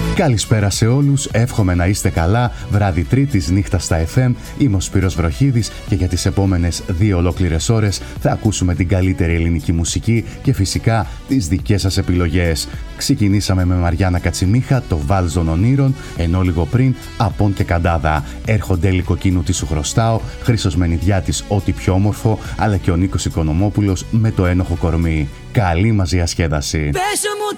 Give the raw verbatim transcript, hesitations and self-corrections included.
Καλησπέρα σε όλους, εύχομαι να είστε καλά. Βράδυ Τρίτης, νύχτα στα εφ εμ. Είμαι ο Σπύρος Βροχίδης και για τις επόμενες δύο ολόκληρες ώρες θα ακούσουμε την καλύτερη ελληνική μουσική και φυσικά τις δικές σας επιλογές. Ξεκινήσαμε με Μαριάννα Κατσιμίχα, το Βάλς των Ονείρων, ενώ λίγο πριν Απόν και Καντάδα. Έρχονται Λυκοκίνου τι σου χρωστάω, Χρήστος Μενιδιάτης Ό,τι πιο όμορφο, αλλά και ο Νίκος Οικονομόπουλος με το Ένοχο κορμί. Καλή μας διασκέδαση. Πες μου